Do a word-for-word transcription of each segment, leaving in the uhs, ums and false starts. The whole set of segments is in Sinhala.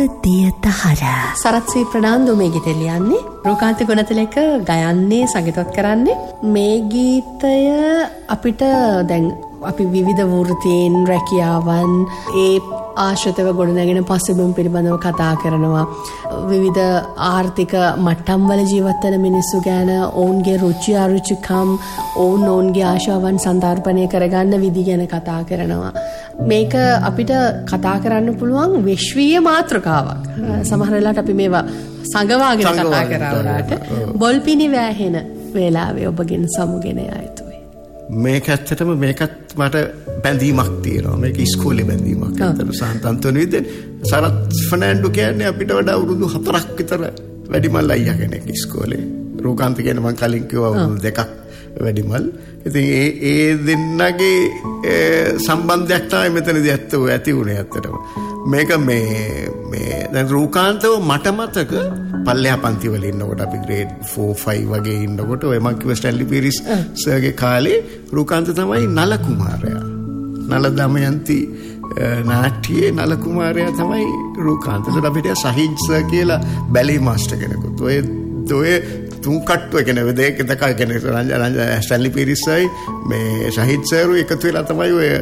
දියතහර සරත්සී ප්‍රනාන්දු මේ ගීතය ලියන්නේ රූකාන්ත ගුණතිලක ගයන්නේ සංගීතවත් කරන්නේ මේ ගීතය අපිට දැන් අපි විවිධ වෘත්තීන් රැකියාවන් ඒ ආශ්‍රිතව ගොඩනැගෙන පසුබිම් පිළිබඳව කතා කරනවා විවිධ ආර්ථික මට්ටම් වල ජීවත් වෙන මිනිස්සු ගැන ඔවුන්ගේ රුචි අරුචිකම් ඔවුන් ඔවුන්ගේ ආශාවන් සන්දාර්පණය කරගන්න විදි ගැන කතා කරනවා මේක අපිට කතා කරන්න පුළුවන් විශ්වීය මාතෘකාවක් සමහර වෙලාවට අපි මේවා සංගවාගෙන කතා කරවලාට බොල්පිනි වැහෙන වේලාවේ ඔබගෙන් සමුගෙන ආයතුයි මේක ඇත්තටම මේකත් මට බැඳීමක් තියෙනවා මේක ඉස්කෝලේ බැඳීමක් අතන සාන්තන්තෝනි විද්‍යාලේ සරත් ෆර්නෑන්ඩෝ කියන්නේ අපිට වඩා අවුරුදු හතරක් විතර වැඩිමල් අයියා කෙනෙක් ඉස්කෝලේ රූකාන්ත කියන මම කලින් කිව්වා අවුරුදු දෙකක් වැඩිමල් ඉතින් ඒ ඒ දෙන්නගේ සම්බන්ධයක් තමයි මෙතනදී ඇත්ත ඇති උනේ ඇත්තටම මේක මේ මේ දැන් රූකාන්තව මට මතක පල්ලෙහා පන්ති වල ඉන්නකොට අපි ග්‍රේඩ් four five වගේ ඉන්නකොට ඔය මම කිව්ව ස්ටැන්ලි පීරිස් සර්ගේ කාලේ රූකාන්ත තමයි නල කුමාරයා නල දමයන්ති නාට්‍යයේ නල කුමාරයා තමයි රූකාන්ත. ඒකට අපිට සහිජ් සර් කියලා බැලි මාස්ටර් කෙනෙකුත් ඔය ඔය තුන් කට්ටුව කියන්නේ දෙක දෙක කියන්නේ ස්ටැන්ලි පීරිස් සර්යි මේ සහිජ් සර් එකතු වෙලා තමයි ඔය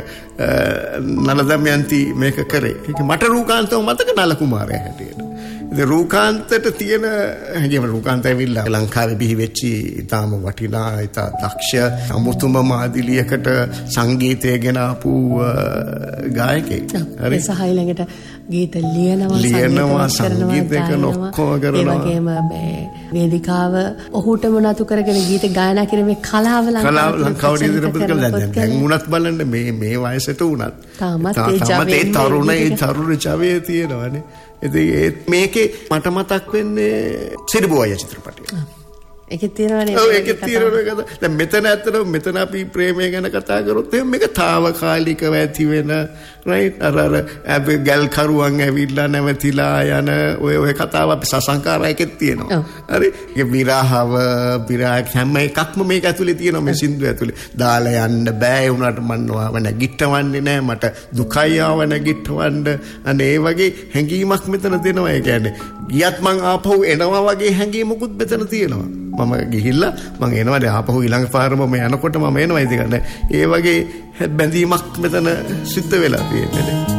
නල දමයන්ති මේක කරේ. ඒක මට රූකාන්තව මතක නල කුමාරයා හැටියට. ඉතින් රූකාන්තට තියෙන හැඟීම රූකාන්ත ඇවිල්ලා ලංකාවේ බිහි වෙච්චි ඊටාම වටිනා ඊට දක්ෂ අමුතුම මාදිලියකට සංගීතය ගෙන ආපු ගායකයෙක්. හරි. සහ ඊළඟට ගීත ලියනවා ලියනවා සංගීත කරන ඔක්කොම කරනවා. ඒ වගේම මේ වේදිකාව ඔහුටම නතු කරගෙන ගීත ගායනා කිරීමේ කලාව ලංකාවට ඉදිරියට කරලා දැන් උනත් බලන්න මේ මේ වයසට උනත් තාමත් ඒ තරුණ ඒ තරුණ චවයේ තියෙනවානේ. ඉතින් මේකේ මට මතක් වෙන්නේ සිරිබුවය චිත්‍රපටය. ඒකේ තියෙනවනේ. ඔව් ඒකේ තියෙනවා. දැන් මෙතන ඇත්තටම මෙතන අපි ප්‍රේමය ගැන කතා කරොත් එහෙනම් මේක తాවකාලිකව ඇති වෙන රයිට් අර අර ගල් කරුවන් ඇවිල්ලා නැවතිලා යන ඔය ඔය කතාව අපි සසංකාරයකෙත් තියෙනවා. හරි. ඒක විරහව විරහ හැම එකක්ම මේක ඇතුලේ තියෙනවා මේ සින්දුව ඇතුලේ. දාලා යන්න බෑ ඒ උනාට මන්නව නැගිටවන්නේ නෑ මට දුකයි ආව නැගිටවන්න. අනේ ඒ වගේ හැඟීමක් මෙතන දෙනවා. ඒ කියන්නේ ගියත් මං ආපහු එනවා වගේ හැඟීමකුත් මෙතන තියෙනවා. මම ගිහිල්ලා මම එනවා දැන් ආපහු ඊළඟ පාරම මම යනකොට මම එනවා ඉතින් ඒ වගේ බැඳීමක් මෙතන සිද්ධ වෙලා තියෙන්නේ.